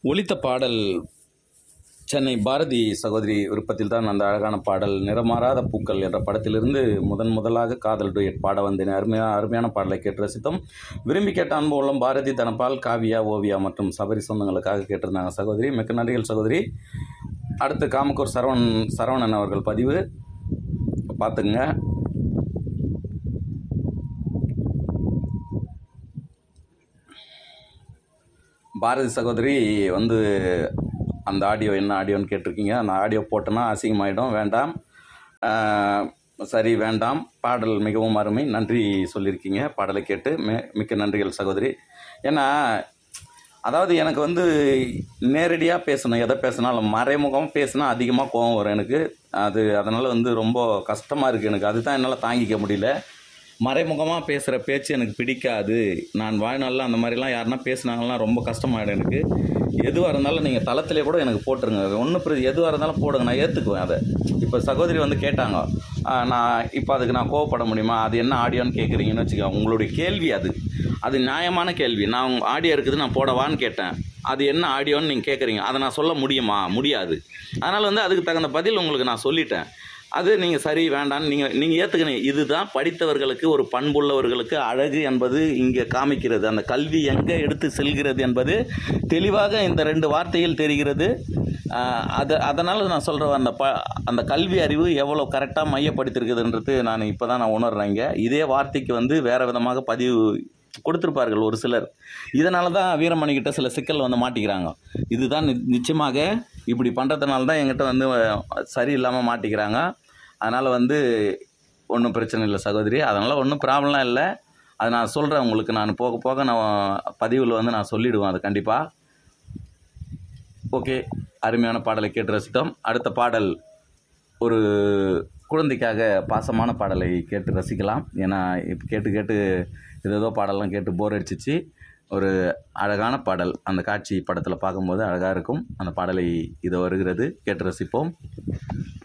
ஒலித்த பாடல் சென்னை பாரதி சகோதரி விருப்பத்தில் தான். அந்த அழகான பாடல் நிறமாறாத பூக்கள் என்ற படத்திலிருந்து முதலாக காதல் டூயட் பாட வந்தேன். அருமையான பாடலை கேட்டு ரசித்தோம். விரும்பி கேட்ட அன்பு உள்ளம் பாரதி, தனபால், காவியா, ஓவியா மற்றும் சபரி சொந்தங்களுக்காக கேட்டிருந்தாங்க சகோதரி. மிக்க நன்றிகள் சகோதரி. அடுத்து காமக்கூர் சரவணன் அவர்கள் பதிவு பார்த்துங்க. பாரதி சகோதரி அந்த ஆடியோ என்ன ஆடியோன்னு கேட்டிருக்கீங்க. அந்த ஆடியோ போட்டோன்னா அசிங்கமாயிடும், வேண்டாம். சரி, வேண்டாம். பாடல் மிகவும் அருமை, நன்றி சொல்லியிருக்கீங்க. பாடலை கேட்டு மிக்க நன்றிகள் சகோதரி. ஏன்னா அதாவது எனக்கு நேரடியாக பேசணும், எதை பேசினாலும் மறைமுகமாக பேசினா அதிகமாக கோபம் வரும் எனக்கு. அதனால் ரொம்ப கஷ்டமாக இருக்குது எனக்கு. அதுதான் என்னால் தாங்கிக்க முடியல. மறைமுகமாக பேசுகிற பேச்சு எனக்கு பிடிக்காது. நான் வாழ்நாளில் அந்த மாதிரிலாம் யாருன்னா பேசினாங்கன்னா ரொம்ப கஷ்டமாயிடும் எனக்கு. எதுவாக இருந்தாலும் நீங்கள் தளத்திலே கூட எனக்கு போட்டுருங்க, ஒன்றும் எதுவாக இருந்தாலும் போடுங்க, நான் ஏற்றுக்குவேன் அதை. இப்போ சகோதரி கேட்டாங்க, நான் இப்போ அதுக்கு நான் கோவப்பட முடியுமா? அது என்ன ஆடியோன்னு கேட்குறீங்கன்னு வச்சுக்கோங்க. உங்களுடைய கேள்வி அது நியாயமான கேள்வி. நான் ஆடியோ இருக்குது, நான் போடவான்னு கேட்டேன். அது என்ன ஆடியோன்னு நீங்கள் கேட்குறீங்க, அதை நான் சொல்ல முடியுமா? முடியாது. அதனால் அதுக்கு தகுந்த பதில் உங்களுக்கு நான் சொல்லிட்டேன். அது நீங்கள் சரி வேண்டான்னு நீங்கள் ஏற்றுக்கணும். இதுதான் படித்தவர்களுக்கு, ஒரு பண்புள்ளவர்களுக்கு அழகு என்பது இங்கே காமிக்கிறது. அந்த கல்வி எங்கே எடுத்து செல்கிறது என்பது தெளிவாக இந்த 2 வார்த்தையில் தெரிகிறது. அதனால் நான் சொல்கிறேன், அந்த கல்வி அறிவு எவ்வளோ கரெக்டாக மையப்படுத்திருக்குதுன்றது இப்போ தான் நான் உணர்றேங்க. இதே வார்த்தைக்கு வேறு விதமாக பதிவு கொடுத்துருப்பார்கள் ஒரு சிலர். இதனால தான் வீரமணிக்கிட்ட சில சிக்கல் மாட்டிக்கிறாங்க. இதுதான் நிச்சயமாக இப்படி பண்ணுறதுனால தான் என்கிட்ட சரியில்லாமல் மாட்டிக்கிறாங்க. அதனால் ஒன்றும் பிரச்சனை இல்லை சகோதரி. அதனால் ஒன்றும் ப்ராப்ளம்லாம் இல்லை. அதை நான் சொல்கிறேன் உங்களுக்கு. நான் போக போக நான் பதிவில் நான் சொல்லிவிடுவேன் அது கண்டிப்பாக. ஓகே, அருமையான பாடலை கேட்டு ரசித்தோம். அடுத்த பாடல் ஒரு குழந்தைக்காக பாசமான பாடலை கேட்டு ரசிக்கலாம். ஏன்னா இப்போ கேட்டு ஏதோ பாடலாம் கேட்டு போர் அடிச்சிச்சு. ஒரு அழகான பாடல் அந்த காட்சி படத்தில் பார்க்கும்போது அழகாக இருக்கும். அந்த பாடலை இது வருகிறது, கேட்டு ரசிப்போம்.